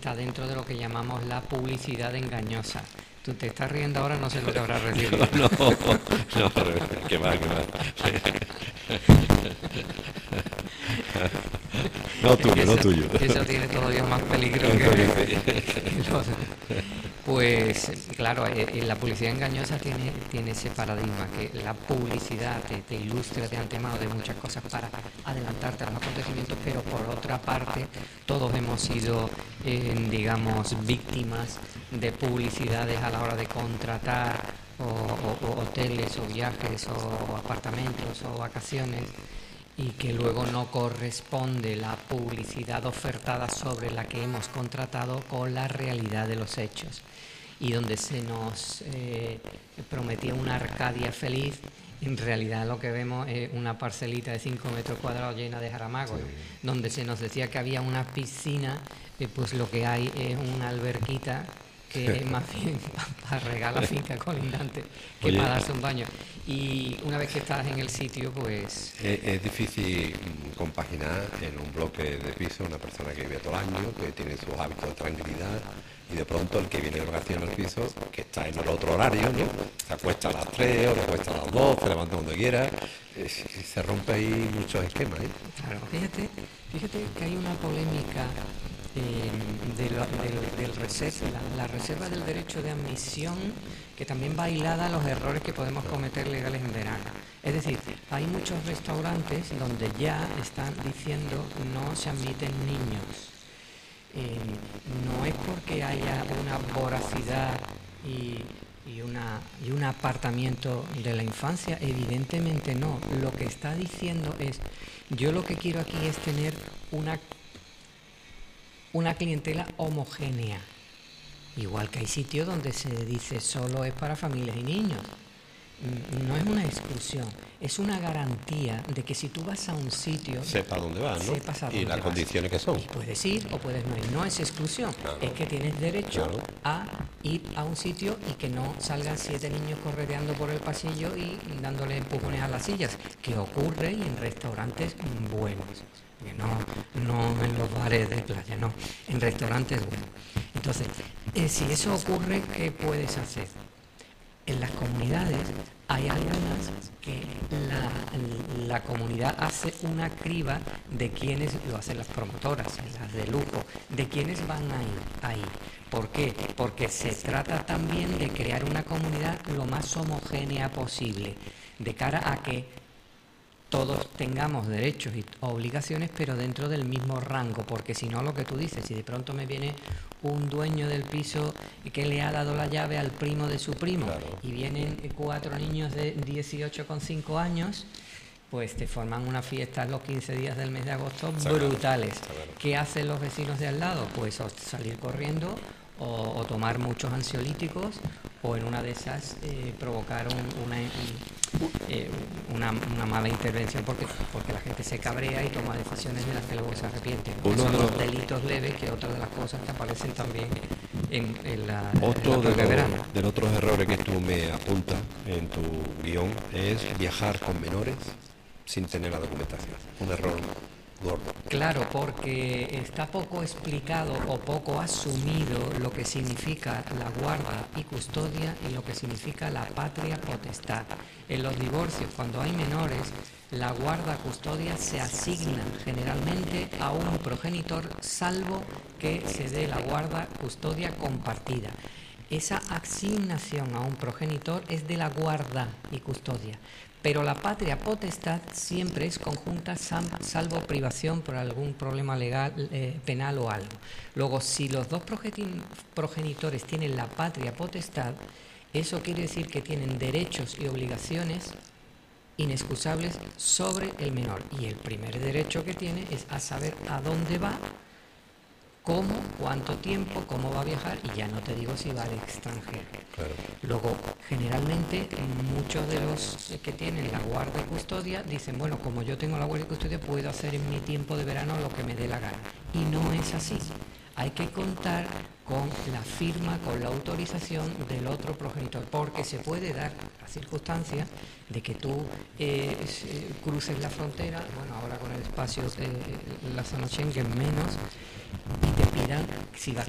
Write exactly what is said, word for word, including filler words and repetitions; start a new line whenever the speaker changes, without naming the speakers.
está dentro de lo que llamamos la publicidad engañosa. Tú te estás riendo ahora, no sé lo que habrás recibido.
No, no, no, qué mal, qué mal. No tuyo,
eso,
no tuyo.
Eso tiene todavía más peligro que, que los... Pues claro, eh, la publicidad engañosa tiene, tiene ese paradigma, que la publicidad te, te ilustra de antemano de muchas cosas para adelantarte a los acontecimientos, pero por otra parte todos hemos sido, eh, digamos, víctimas de publicidades a la hora de contratar o, o, o hoteles o viajes o apartamentos o vacaciones, y que luego no corresponde la publicidad ofertada sobre la que hemos contratado con la realidad de los hechos, y donde se nos eh, prometía una Arcadia feliz, en realidad lo que vemos es una parcelita de cinco metros cuadrados llena de jaramagos, sí. Donde se nos decía que había una piscina, eh, pues lo que hay es una alberquita que es más bien para regar la finca colindante que Oye, para darse un baño. Y una vez que estás en el sitio, pues...
Es, es difícil compaginar en un bloque de piso una persona que vive todo el año, que tiene sus hábitos de tranquilidad, y de pronto el que viene de vacaciones al piso, que está en el otro horario, ¿no? Se acuesta a las tres o se acuesta a las dos, se levanta cuando quiera, eh, se rompe ahí muchos esquemas, ¿eh?
Claro, fíjate, fíjate que hay una polémica eh, de lo, del, del reserva, la, la reserva del derecho de admisión, que también va hilada a los errores que podemos cometer legales en verano. Es decir, hay muchos restaurantes donde ya están diciendo no se admiten niños. Eh, no es porque haya una voracidad y, y, una, y un apartamiento de la infancia, evidentemente no. Lo que está diciendo es, yo lo que quiero aquí es tener una, una clientela homogénea. Igual que hay sitios donde se dice solo es para familias y niños. No es una exclusión, es una garantía de que si tú vas a un sitio...
Sepa dónde vas, ¿no?
Sepas a dónde
y las
vas.
condiciones que son.
Y puedes ir o puedes no ir. No es exclusión, claro. Es que tienes derecho claro. a ir a un sitio y que no salgan siete niños correteando por el pasillo y dándole empujones a las sillas, que ocurre y en restaurantes buenos. Que no, no en los bares de playa, no, en restaurantes buenos. Entonces, eh, si eso ocurre, ¿qué puedes hacer? En las comunidades hay algunas que la, la comunidad hace una criba de quienes lo hacen las promotoras, las de lujo, de quienes van a ir ahí. ¿Por qué? Porque se trata también de crear una comunidad lo más homogénea posible, de cara a que todos tengamos derechos y obligaciones, pero dentro del mismo rango, porque si no, lo que tú dices, si de pronto me viene un dueño del piso que le ha dado la llave al primo de su primo, claro. Y vienen cuatro niños de dieciocho con cinco años, pues te forman una fiesta los quince días del mes de agosto brutales. ¿Qué hacen los vecinos de al lado? Pues o salir corriendo o, o tomar muchos ansiolíticos, o en una de esas eh, provocar un, una, eh, una, una mala intervención porque, porque la gente se cabrea y toma decisiones de las que luego se arrepienten. Uno son los delitos leves, que otra de las cosas que aparecen también en, en la,
otro
en la
de,
verano.
Los, de los otros errores que tú me apuntas en tu guión es viajar con menores sin tener la documentación. Un error gordo.
Claro, porque está poco explicado o poco asumido lo que significa la guarda y custodia y lo que significa la patria potestad. En los divorcios, cuando hay menores, la guarda custodia se asigna generalmente a un progenitor, salvo que se dé la guarda custodia compartida. Esa asignación a un progenitor es de la guarda y custodia. Pero la patria potestad siempre es conjunta, salvo privación por algún problema legal, eh, penal o algo. Luego, si los dos progenitores tienen la patria potestad, eso quiere decir que tienen derechos y obligaciones inexcusables sobre el menor. Y el primer derecho que tiene es a saber a dónde va, cómo, cuánto tiempo, cómo va a viajar, y ya no te digo si va al extranjero.
Claro.
Luego, generalmente, muchos de los que tienen la guarda y custodia dicen, bueno, como yo tengo la guarda y custodia, puedo hacer en mi tiempo de verano lo que me dé la gana. Y no es así. Hay que contar con la firma, con la autorización del otro progenitor, porque se puede dar la circunstancia de que tú eh, cruces la frontera, bueno, ahora con el espacio, eh, la zona Schengen menos, y te pidan si vas